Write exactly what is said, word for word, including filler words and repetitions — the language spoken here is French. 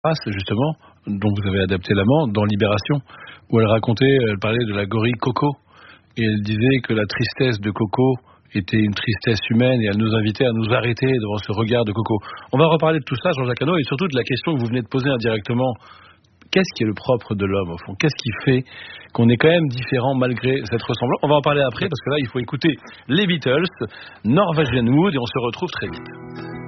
phrase, justement, dont vous avez adapté l'amant, dans Libération, où elle racontait, elle parlait de la gorille Coco, et elle disait que la tristesse de Coco était une tristesse humaine, et elle nous invitait à nous arrêter devant ce regard de Coco. On va reparler de tout ça, Jean-Jacques Hano, et surtout de la question que vous venez de poser indirectement. Qu'est-ce qui est le propre de l'homme, au fond? Qu'est-ce qui fait qu'on est quand même différent malgré cette ressemblance? On va en parler après, parce que là, il faut écouter les Beatles, Norwegian Wood, et on se retrouve très vite.